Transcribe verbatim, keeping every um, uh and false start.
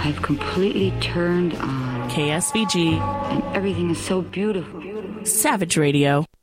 I've completely turned on. K S V G. And everything is so beautiful. Savage Radio.